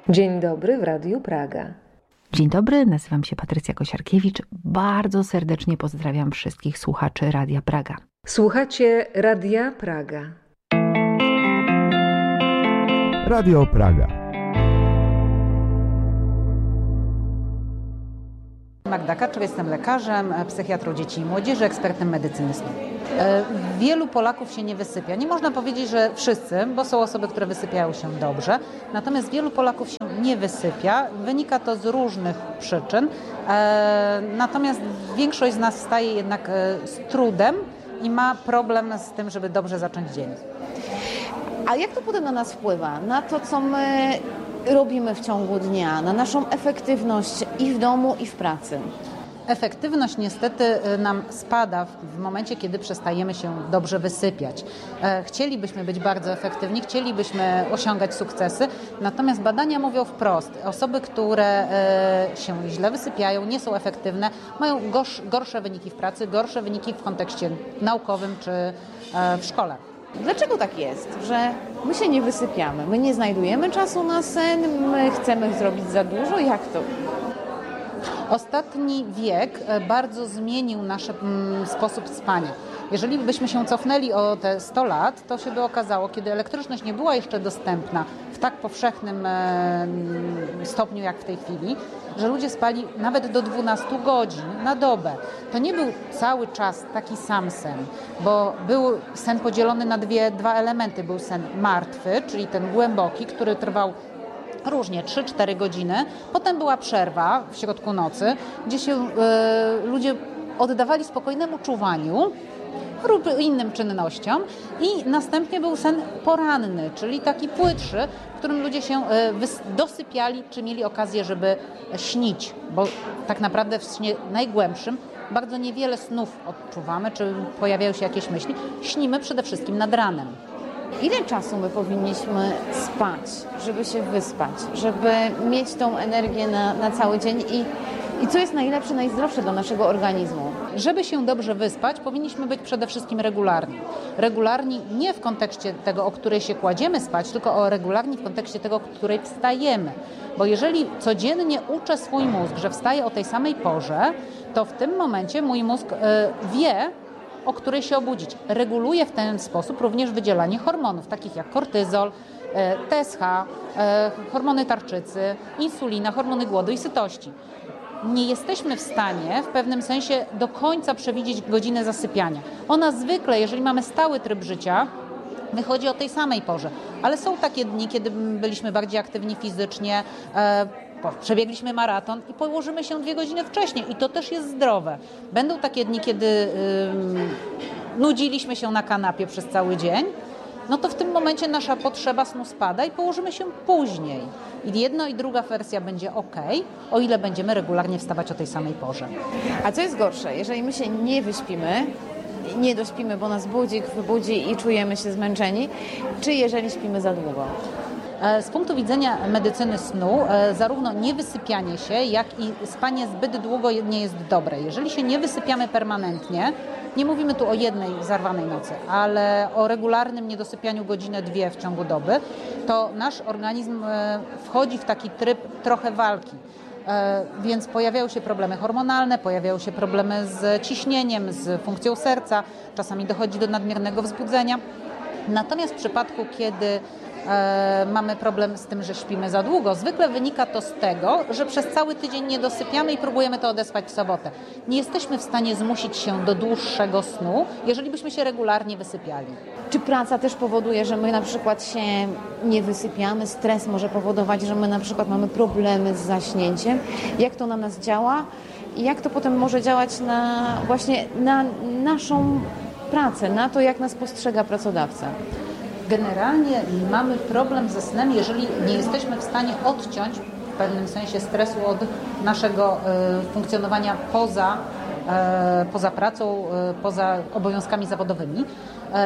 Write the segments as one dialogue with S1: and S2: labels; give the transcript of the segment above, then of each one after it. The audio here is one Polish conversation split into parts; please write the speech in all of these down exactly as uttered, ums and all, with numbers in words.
S1: Dzień dobry w Radiu Praga.
S2: Dzień dobry, nazywam się Patrycja Kosiarkiewicz. Bardzo serdecznie pozdrawiam wszystkich słuchaczy Radia Praga.
S1: Słuchacie Radia Praga.
S3: Radio Praga.
S4: Magda Kaczor, jestem lekarzem, psychiatrą dzieci i młodzieży, ekspertem medycyny snu. Wielu Polaków się nie wysypia. Nie można powiedzieć, że wszyscy, bo są osoby, które wysypiają się dobrze. Natomiast wielu Polaków się nie wysypia. Wynika to z różnych przyczyn. Natomiast większość z nas wstaje jednak z trudem i ma problem z tym, żeby dobrze zacząć dzień.
S5: A jak to potem na nas wpływa? Na to, co my robimy w ciągu dnia, na naszą efektywność i w domu, i w pracy?
S4: Efektywność niestety nam spada w momencie, kiedy przestajemy się dobrze wysypiać. Chcielibyśmy być bardzo efektywni, chcielibyśmy osiągać sukcesy, natomiast badania mówią wprost, osoby, które się źle wysypiają, nie są efektywne, mają gorsze wyniki w pracy, gorsze wyniki w kontekście naukowym czy w szkole.
S5: Dlaczego tak jest, że my się nie wysypiamy, my nie znajdujemy czasu na sen, my chcemy zrobić za dużo? Jak to?
S4: Ostatni wiek bardzo zmienił nasz sposób spania. Jeżeli byśmy się cofnęli o te sto lat, to się by okazało, kiedy elektryczność nie była jeszcze dostępna w tak powszechnym stopniu jak w tej chwili, że ludzie spali nawet do dwunastu godzin na dobę. To nie był cały czas taki sam sen, bo był sen podzielony na dwie, dwa elementy. Był sen martwy, czyli ten głęboki, który trwał różnie trzy cztery godziny. Potem była przerwa w środku nocy, gdzie się y, ludzie oddawali spokojnemu czuwaniu lub innym czynnościom i następnie był sen poranny, czyli taki płytszy, w którym ludzie się y, dosypiali, czy mieli okazję, żeby śnić, bo tak naprawdę w śnie najgłębszym bardzo niewiele snów odczuwamy, czy pojawiają się jakieś myśli. Śnimy przede wszystkim nad ranem.
S5: Ile czasu my powinniśmy spać, żeby się wyspać, żeby mieć tą energię na, na cały dzień i, i co jest najlepsze, najzdrowsze dla naszego organizmu?
S4: Żeby się dobrze wyspać, powinniśmy być przede wszystkim regularni. Regularni nie w kontekście tego, o której się kładziemy spać, tylko o regularni w kontekście tego, o której wstajemy. Bo jeżeli codziennie uczę swój mózg, że wstaję o tej samej porze, to w tym momencie mój mózg y, wie, o której się obudzić. Reguluje w ten sposób również wydzielanie hormonów, takich jak kortyzol, T S H, hormony tarczycy, insulina, hormony głodu i sytości. Nie jesteśmy w stanie w pewnym sensie do końca przewidzieć godziny zasypiania. Ona zwykle, jeżeli mamy stały tryb życia, wychodzi o tej samej porze, ale są takie dni, kiedy byliśmy bardziej aktywni fizycznie, przebiegliśmy maraton i położymy się dwie godziny wcześniej i to też jest zdrowe. Będą takie dni, kiedy yy, nudziliśmy się na kanapie przez cały dzień, no to w tym momencie nasza potrzeba snu spada i położymy się później. I jedna i druga wersja będzie ok, o ile będziemy regularnie wstawać o tej samej porze.
S5: A co jest gorsze, jeżeli my się nie wyśpimy, nie dośpimy, bo nas budzik wybudzi i czujemy się zmęczeni, czy jeżeli śpimy za długo?
S4: Z punktu widzenia medycyny snu, zarówno niewysypianie się, jak i spanie zbyt długo nie jest dobre. Jeżeli się nie wysypiamy permanentnie, nie mówimy tu o jednej zarwanej nocy, ale o regularnym niedosypianiu godzinę, dwie w ciągu doby, to nasz organizm wchodzi w taki tryb trochę walki. Więc pojawiają się problemy hormonalne, pojawiają się problemy z ciśnieniem, z funkcją serca, czasami dochodzi do nadmiernego wzbudzenia. Natomiast w przypadku, kiedy e, mamy problem z tym, że śpimy za długo, zwykle wynika to z tego, że przez cały tydzień nie dosypiamy i próbujemy to odesłać w sobotę. Nie jesteśmy w stanie zmusić się do dłuższego snu, jeżeli byśmy się regularnie wysypiali.
S5: Czy praca też powoduje, że my na przykład się nie wysypiamy? Stres może powodować, że my na przykład mamy problemy z zaśnięciem. Jak to na nas działa i jak to potem może działać na właśnie na naszą pracę, na to, jak nas postrzega pracodawca?
S4: Generalnie mamy problem ze snem, jeżeli nie jesteśmy w stanie odciąć w pewnym sensie stresu od naszego y, funkcjonowania poza, y, poza pracą, y, poza obowiązkami zawodowymi. Y,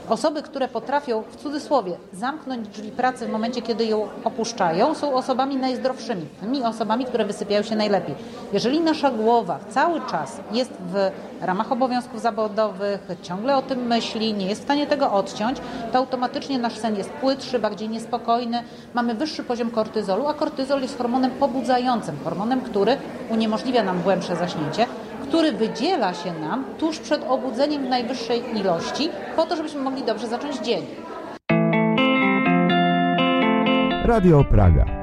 S4: Osoby, które potrafią w cudzysłowie zamknąć drzwi pracy w momencie, kiedy ją opuszczają, są osobami najzdrowszymi, tymi osobami, które wysypiają się najlepiej. Jeżeli nasza głowa cały czas jest w ramach obowiązków zawodowych, ciągle o tym myśli, nie jest w stanie tego odciąć, to automatycznie nasz sen jest płytszy, bardziej niespokojny, mamy wyższy poziom kortyzolu, a kortyzol jest hormonem pobudzającym, hormonem, który uniemożliwia nam głębsze zaśnięcie, który wydziela się nam tuż przed obudzeniem w najwyższej ilości, po to, żebyśmy mogli dobrze zacząć dzień.
S3: Radio Praga.